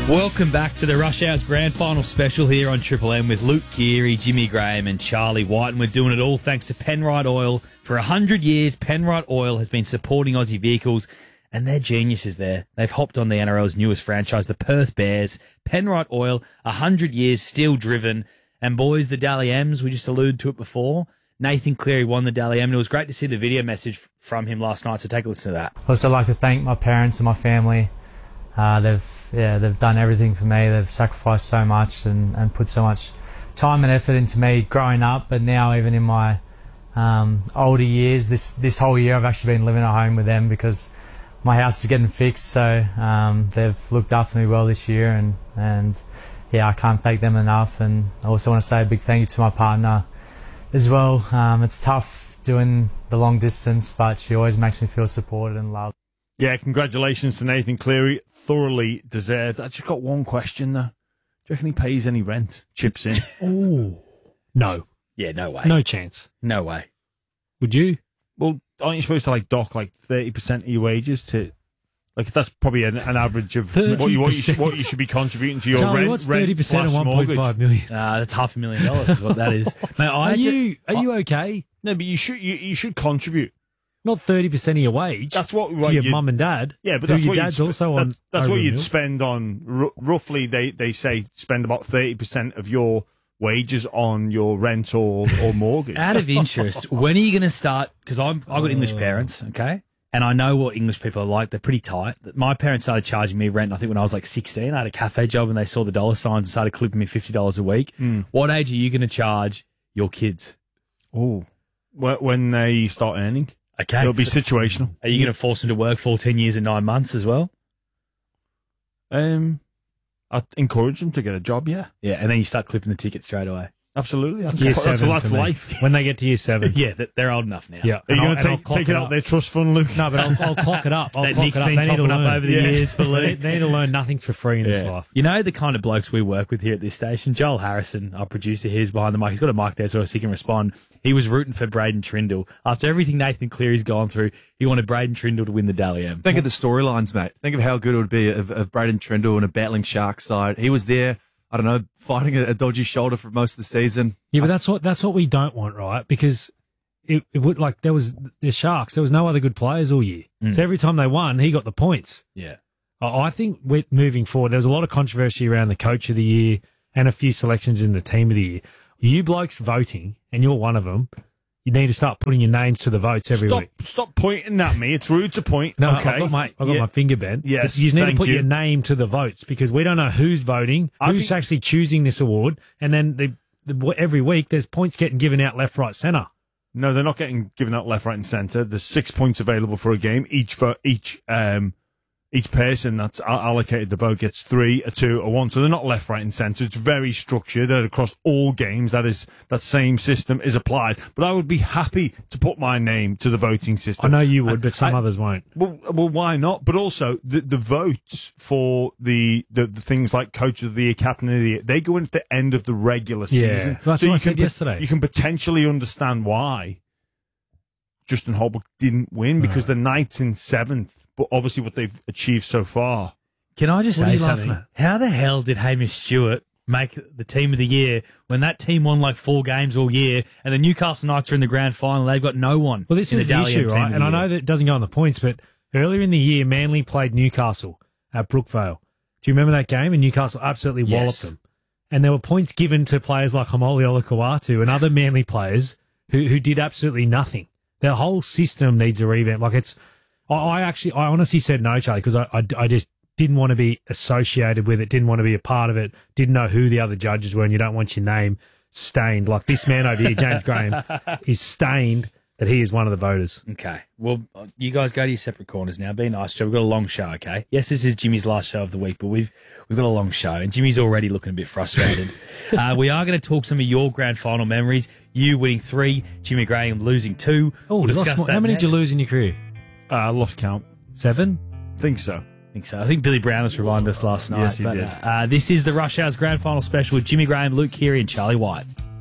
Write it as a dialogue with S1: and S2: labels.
S1: Welcome back to the Rush Hour's Grand Final special here on Triple M with Luke Geary, Jimmy Graham and Charlie White. And we're doing it all thanks to Penrite Oil. For 100 years, Penrite Oil has been supporting Aussie vehicles and they're geniuses there. They've hopped on the NRL's newest franchise, the Perth Bears. Penrite Oil, 100 years, still driven. And boys, the Dally M's, we just alluded to it before. Nathan Cleary won the Dally M and it was great to see the video message from him last night. So take a listen to that.
S2: I'd also like to thank my parents and my family. They've done everything for me. They've sacrificed so much and put so much time and effort into me growing up. But now, even in my older years, this whole year I've actually been living at home with them because my house is getting fixed. So they've looked after me well this year, and yeah, I can't thank them enough. And I also want to say a big thank you to my partner as well. It's tough doing the long distance, but she always makes me feel supported and loved.
S3: Yeah, congratulations to Nathan Cleary. Thoroughly deserved. I just got one question, though. Do you reckon he pays any rent? Chips in?
S4: Oh, no.
S1: Yeah, no way.
S4: No chance.
S1: No way.
S4: Would you?
S3: Well, aren't you supposed to dock 30% of your wages to... that's probably an average of what you should be contributing to your
S4: Charlie,
S3: rent.
S4: What's 30% of 1.5 million?
S1: That's $500,000 is what that is. Mate,
S4: are you okay?
S3: No, but you should contribute.
S4: Not 30% of your wage.
S3: That's what
S4: to your mum and dad.
S3: Yeah, but that's
S4: your
S3: what
S4: dad's also on.
S3: That's what you'd spend on. Roughly, they say spend about 30% of your wages on your rent or mortgage.
S1: Out of interest, when are you going to start? Because I've got English parents, okay, and I know what English people are like. They're pretty tight. My parents started charging me rent. I think when I was 16, I had a cafe job, and they saw the dollar signs and started clipping me $50 a week. What age are you going to charge your kids?
S3: Oh, when they start earning.
S1: Okay.
S3: It'll be situational.
S1: Are you going to force them to work 14 years and 9 months as well?
S3: I'd encourage them to get a job, yeah.
S1: Yeah, and then you start clipping the ticket straight away.
S3: Absolutely.
S4: That's
S3: life.
S4: When they get to year 7.
S1: Yeah, they're old enough now.
S4: Yeah.
S3: Are you going to take it out their trust fund, Luke?
S4: No, but I'll clock it up.
S1: Nick's been topping up over the years for Luke.
S4: They need to learn nothing's for free in this life.
S1: You know the kind of blokes we work with here at this station? Joel Harrison, our producer, here's behind the mic. He's got a mic there so he can respond. He was rooting for Braden Trindle. After everything Nathan Cleary's gone through, he wanted Braden Trindle to win the Dally M.
S5: Think of the storylines, mate. Think of how good it would be of Braden Trindle and a battling Sharks side. He was there, I don't know, fighting a dodgy shoulder for most of the season.
S4: Yeah, but that's what we don't want, right? Because it would there was the Sharks. There was no other good players all year. So every time they won, he got the points.
S1: Yeah.
S4: I think moving forward, there was a lot of controversy around the coach of the year and a few selections in the team of the year. You blokes voting, and you're one of them, you need to start putting your names to the votes every week.
S3: Stop pointing at me. It's rude to point.
S4: No,
S3: okay.
S4: I've got my finger bent.
S3: Yes,
S4: you need to put
S3: you.
S4: your name to the votes because we don't know who's voting, who's actually choosing this award, and then every week there's points getting given out left, right, centre.
S3: No, they're not getting given out left, right, and centre. There's 6 points available for a game. Each person that's allocated the vote gets 3, a 2, a 1. So they're not left, right, and centre. It's very structured across all games. That same system is applied. But I would be happy to put my name to the voting system.
S4: I know you would, but some others won't.
S3: Well, why not? But also the votes for the things like coach of the year, captain of the year, they go in at the end of the regular season.
S4: That's what I said yesterday.
S3: You can potentially understand why Justin Holbrook didn't win because the Knights in 7th. But obviously what they've achieved so far.
S1: Can I just say something? How the hell did Hamish Stewart make the team of the year when that team won 4 games all year and the Newcastle Knights are in the grand final? They've got no one.
S4: Well, this is the issue, right? And I know that it doesn't go on the points, but earlier in the year, Manly played Newcastle at Brookvale. Do you remember that game? And Newcastle absolutely walloped them. And there were points given to players like Hamoli Olakawatu and other Manly players who did absolutely nothing. Their whole system needs a revamp. I honestly said no, Charlie, because I just didn't want to be associated with it, didn't want to be a part of it, didn't know who the other judges were, and you don't want your name stained. Like this man over here, James Graham, is stained that he is one of the voters.
S1: Okay. Well, you guys go to your separate corners now. Be nice, Joe. We've got a long show, okay? Yes, this is Jimmy's last show of the week, but we've got a long show, and Jimmy's already looking a bit frustrated. We are going to talk some of your grand final memories. You winning 3, Jimmy Graham losing 2.
S4: Oh, how many did you lose in your career?
S3: Lost count.
S4: 7?
S3: Think so.
S1: I think Billy Brown has reminded us last night.
S3: Yes, he did.
S1: This is the Rush Hour's Grand Final special with Jimmy Graham, Luke Keary and Charlie White.